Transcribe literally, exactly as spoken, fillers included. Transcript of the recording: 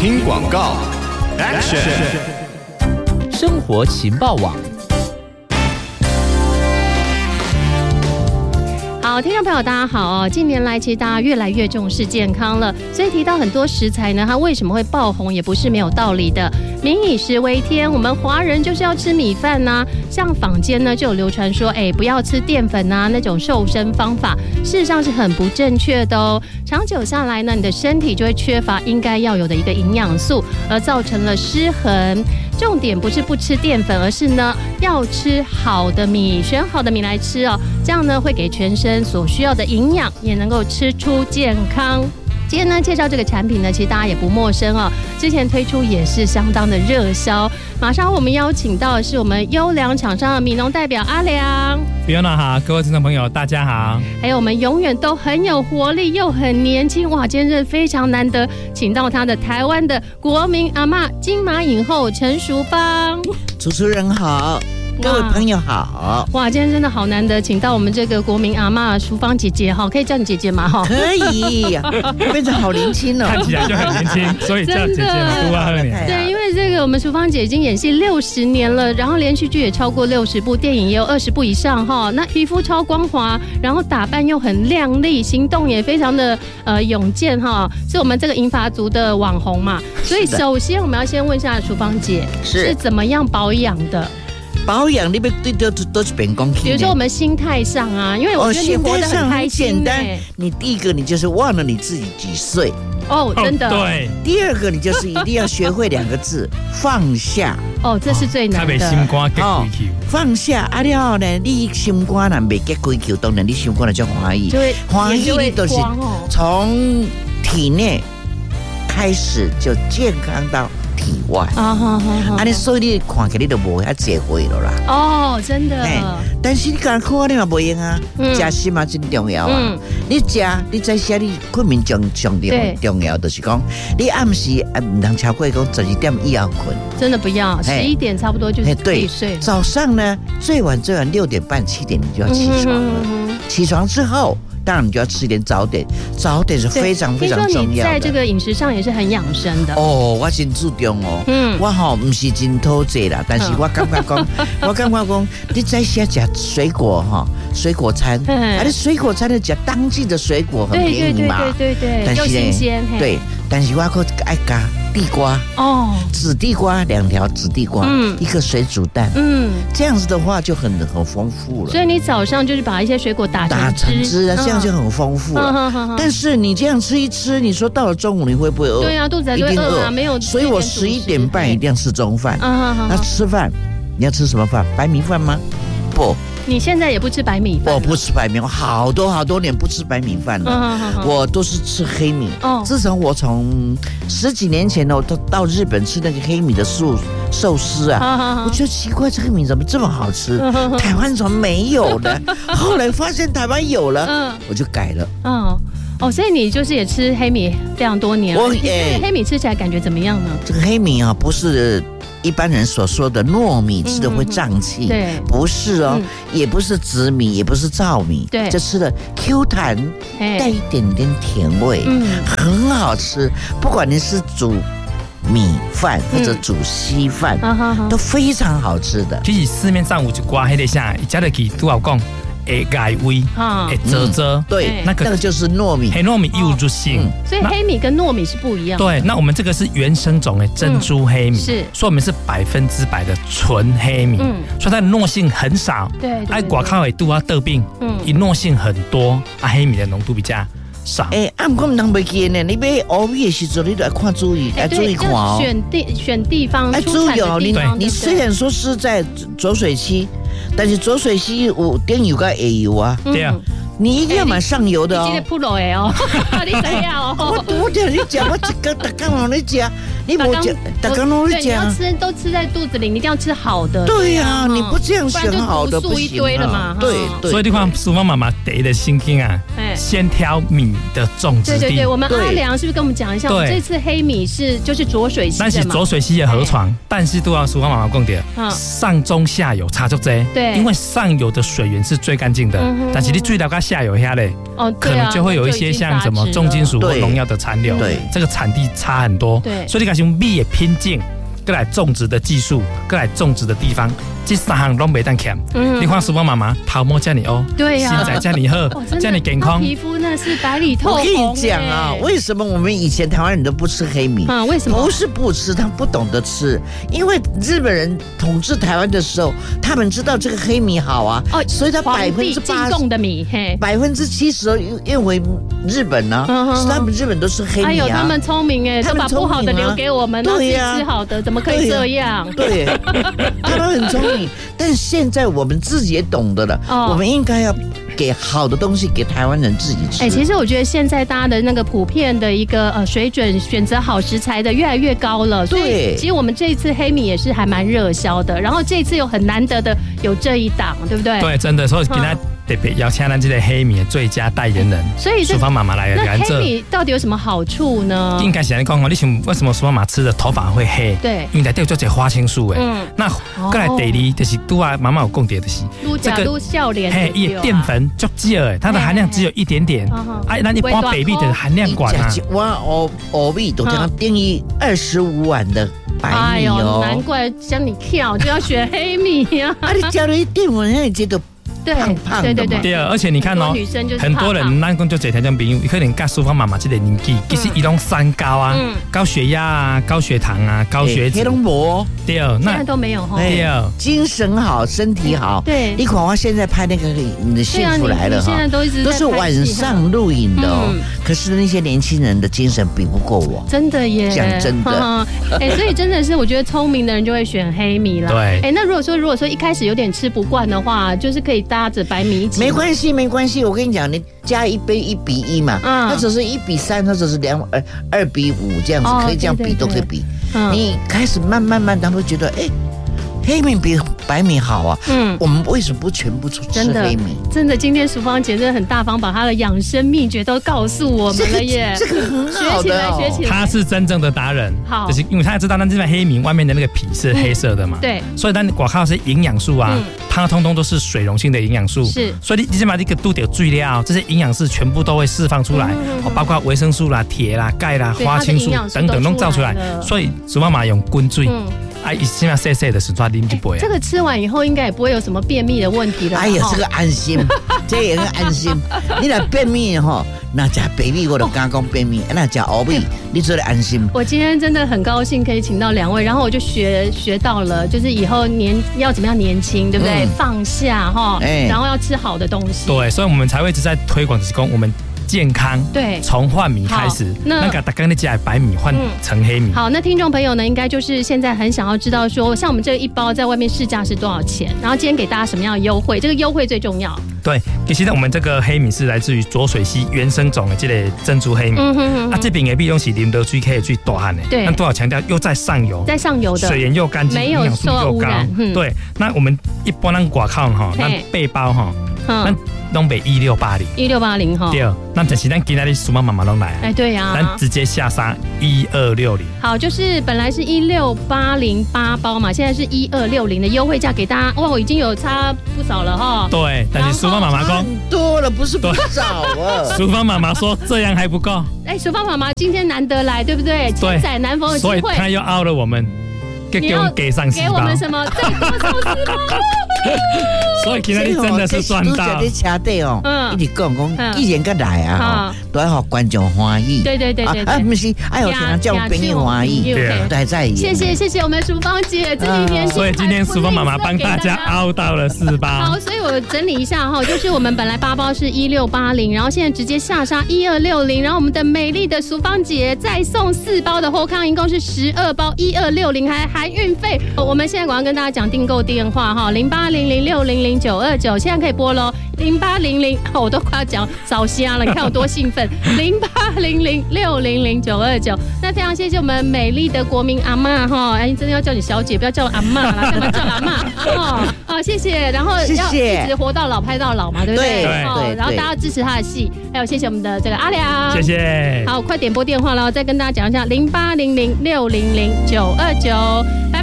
听广告 ，Action！ 生活情报网。 好，听众朋友，大家好哦！近年来，其实大家越来越重视健康了，所以提到很多食材呢，它为什么会爆红，也不是没有道理的。民以食为天，我们华人就是要吃米饭呐、啊。像坊间呢就有流传说，哎，不要吃淀粉啊，那种瘦身方法，事实上是很不正确的哦。长久下来呢，你的身体就会缺乏应该要有的一个营养素，而造成了失衡。重点不是不吃淀粉，而是呢要吃好的米，选好的米来吃哦，这样呢会给全身所需要的营养，也能够吃出健康。今天呢介绍这个产品呢，其实大家也不陌生哦，之前推出也是相当的热销。马上我们邀请到的是我们优良厂商的米农代表阿良。 Fiona 好，各位听众朋友大家好。 还有我们永远都很有活力又很年轻，哇，今天真的非常难得，请到他的台湾的国民阿嬷金马影后陈淑芳。 主持人好，各位朋友好。 哇，今天真的好难得，请到我们这个国民阿嬷淑芳姐姐哈，可以叫你姐姐吗？哈， 可以，变成好年轻哦， 看起来就很年轻，所以叫姐姐嘛，多二年。 对，因为这个我们淑芳姐已经演戏六十年了，然后连续剧也超过六十部，电影也有二十部以上哈。那皮肤超光滑，然后打扮又很靓丽，行动也非常的呃勇健哈，是我们这个银发族的网红嘛。所以首先我们要先问一下淑芳姐是, 是怎么样保养的？ 保养你别对都都是变讲， 比如说我们心态上啊，因为我觉得你活得很开心、欸。 简单，你第一个你就是忘了你自己几岁哦，真的。 对。 第二个你就是一定要学会两个字，放下。 哦，这是最难的。 他心肝结龟球。 放下啊了呢，你心肝若未结龟球，当然你心肝就欢喜。欢喜你都是从体内开始就健康到体外啊，好好好，啊，你所以你看起来你都无遐结会了啦。 哦，真的。 但是你刚看你嘛不用啊，食食嘛真重要啊。嗯、你食，你在写你困眠上上重重要，就是讲你暗时啊唔通超过讲十二点以后困。 真的不要，十一点差不多就是可以睡。 早上呢，最晚最晚六点半七点你就要起床了。嗯嗯、起床之后。当然，你就要吃一点早点，早点是非常非常重要的。听说你在这个饮食上也是很养生的哦，我真注重哦。嗯，我吼不是真讨济啦，但是我感觉讲，我感觉讲，你在先吃水果哈，水果餐，而且水果餐的吃当季的水果很便宜嘛， 对对对对对，又新鲜。 对，但是我可爱加地瓜哦，紫地瓜两条紫地瓜，嗯，一个水煮蛋，嗯，这样子的话就很很丰富了。 所以你早上就是把一些水果打成打成汁啊，这样就很丰富了。但是你这样吃一吃，你说到了中午你会不会饿？ 对啊，肚子还会饿啊，没有。 所以我十一点半一定要吃中饭。那吃饭你要吃什么饭？白米饭吗？不。 你现在也不吃白米饭？ 我不吃白米，我好多好多年不吃白米饭了。嗯、我都是吃黑米。哦、自从我从十几年前呢，我都到日本吃那个黑米的寿寿司啊，我觉得奇怪，这个米怎么这么好吃？台湾怎么没有呢？后来发现台湾有了，嗯、我就改了。 嗯。哦，所以你就是也吃黑米非常多年了。我诶，黑米吃起来感觉怎么样呢？ 这个黑米啊，不是一般人所说的糯米，吃的会胀气。对，不是哦，嗯、也不是紫米，也不是糙米。对，这吃的 Q 弹，带一点点甜味，嗯，很好吃。不管你是煮米饭或者煮稀饭，嗯、都非常好吃的。 其实市面上有一挂迄个啥，伊家的去都有讲。会改味，会遮遮， 对，那个那个就是糯米， 黑糯米有入性， 所以黑米跟糯米是不一样的。 对，那我们这个是原生种的珍珠黑米，是，所以我们是百分之百的纯黑米，嗯，所以它的糯性很少，对，爱寡靠尾度啊得病，嗯，以糯性很多，啊黑米的浓度比较少。 哎，暗光能袂见呢？你买欧米的时候，你都要看注意，要注意看哦。 选地选地方， 哎，注意哦，你你虽然说是在浊水溪。但是浊水溪有点油跟下游啊， 对啊， 你一定要买上游的哦。 你这个普罗的哦，你怎样哦？ 我多点你讲，我一个大刚让你讲，你无讲， 大家都会讲，你要吃都吃在肚子里，你一定要吃好的。 对呀，你不这样选好的不行啊。 对对， 所以你看淑芳妈妈得的心经啊，先挑米的种植地。 对对对，我们阿良是不是跟我们讲一下？我们这次黑米是就是浊水溪的嘛？ 但是浊水溪的河床，但是都要淑芳妈妈讲的，上中下游差就这。 对， 因为上游的水源是最干净的，但是你最了到下游下嘞，哦，可能就会有一些像什么重金属或农药的残留，对，这个产地差很多。对，所以你讲用米的品种，过来种植的技术，过来种植的地方。这三项都没当欠，嗯、你看淑芳妈妈头毛叫你哦， 对呀、啊， 身材叫你好，叫你健康， 皮肤那是白里透红。 我跟你讲啊，为什么我们以前台湾人都不吃黑米？ 啊，为什么？ 不是不吃，他们不懂得吃，因为日本人统治台湾的时候，他们知道这个黑米好啊，哦，所以他百分之八十的米， 百分之七十运回日本呢、啊，是他们日本都是黑米啊。哎呦， 他们聪明哎，都把不好的留给我们，对呀，吃好的，怎么可以这样？ 对，他们很聪明。但现在我们自己也懂得了，哦、我们应该要给好的东西给台湾人自己吃。 哎、欸，其实我觉得现在大家的那个普遍的一个呃水准，选择好食材的越来越高了。所以其实我们这一次黑米也是还蛮热销的。然后这一次有很难得的有这一档，对不对？ 对，真的，所以今天特别邀请咱这个黑米的最佳代言人， 所以淑芳妈妈来。 那黑米到底有什么好处呢？ 应该是你讲哦，你想为什么淑芳妈妈吃的头发会黑？ 对， 因为里底有做这花青素诶。嗯，那过来第二就是拄啊，妈妈有讲到的是这个笑脸， 嘿，也淀粉足少诶，它的含量只有一点点。哎，那一般 baby 的含量管啊， 我欧欧米都讲定义二十五碗的白米哦。哎呦， 难怪像你跳就要选黑米呀！ 啊，你加了一淀粉，让你觉得。 对， 胖胖的对对对， 而且你看哦，很多人咱讲就这条件朋友，可能跟淑芳妈妈这个年纪，其实伊拢三高啊，高血压啊，高血糖啊，高血脂， 对，那现在都没有哈， 对，精神好，身体好，对，你看我现在拍那个你的幸福来了哈，都是晚上录影的哦，可是那些年轻人的精神比不过我， 真的耶， 讲真的， 哎，所以真的是我觉得聪明的人就会选黑米啦， 对， 哎，那如果说如果说一开始有点吃不惯的话，就是可以搭着白米一起， 没关系，没关系。我跟你讲，你加一杯一比一嘛，嗯，它只是一比三，它只是两二二比五这样子，哦、可以这样比，都可以比。嗯、你开始慢慢慢，他会觉得，哎、欸，黑米比白米好啊。嗯，我们为什么不全部吃黑米？ 真的，今天淑芳姐真的很大方，把她的养生秘诀都告诉我们了耶。 这个、这个很好的、哦，学起来， 学起来。 她是真正的达人，好，就是因为她知道，咱这边黑米外面的那个皮是黑色的嘛，嗯、对，所以咱广告是营养素啊。嗯，它通通都是水溶性的营养素，是，所以你你把这个肚的最料，这些营养素全部都会释放出来，哦，包括维生素啦、铁啦、钙啦、花青素等等都造出来，所以淑芳妈妈用滚水，啊，一起码细细的时抓啉一杯。 这个吃完以后应该也不会有什么便秘的问题了。 哎呀，这个安心，这也很安心。你若便秘哈，那吃白米我就敢讲便秘，那吃黑米你做得安心。 我今天真的很高兴可以请到两位，然后我就学学到了，就是以后年要怎么样年轻，对不对？嗯、放下哈，欸、然后要吃好的东西。 对，所以我们才会一直在推广，就是讲我们健康，对，从换米开始。那个大刚你家白米换成黑米。 好，那听众朋友呢，应该就是现在很想要知道说，像我们这一包在外面市价是多少钱？然后今天给大家什么样的优惠？这个优惠最重要。 对，其实我们这个黑米是来自于浊水溪原生种的这个珍珠黑米。嗯哼哼。啊，这边的米东西林德水可以最大汉的。对。那多少强调又在上游， 在上游的水源又干净， 没有受污染。 对，那我们一般咱外口哈，咱背包哈，咱东北一六八零， 一六八零哈。 对，那但是咱今天的淑芳妈妈拢来。 哎，对呀。 咱直接下杀一二六零。 好，就是本来是一六八零八包嘛，现在是一二六零的优惠价给大家。哇，已经有差不少了哈。 对，但是淑芳妈妈说多了，不是不少啊。 淑芳妈妈说这样还不够。 哎，淑芳妈妈今天难得来，对不对？千载难逢的机会， 所以她又凹了我们。 你要给上给我们什么？再多抽四包。 所以今天你真的是赚到。 在车底哦，嗯，一直讲讲，既然个来啊，都要让观众欢喜。 对对对对啊，不是，哎呦，天啊，叫朋友欢喜，都还在。 谢谢谢谢我们淑芳姐，这几天所以今天淑芳妈妈帮大家凹到了四包。 好，所以我整理一下哈，就是我们本来八包是一六八零，然后现在直接下杀一二六零，然后我们的美丽的淑芳姐再送四包的后康，一共是十二包一二六零，还还。 含运费。我们现在广告跟大家讲订购电话哈，零八零零六零零九二九，现在可以拨喽。零八零零，我都快要讲早瞎了，你看我多兴奋！零八零零六零零九二九，那非常谢谢我们美丽的国民阿嬷哈，哎，真的要叫你小姐，不要叫我阿嬷啦，干嘛叫阿嬷？哦，好，谢谢，然后要一直活到老，拍到老嘛，对不对？ 对对。 然后大家支持他的戏，还有谢谢我们的这个阿良， 谢谢。 好，快点拨电话了，再跟大家讲一下，零八零零六零零九二九，拜拜。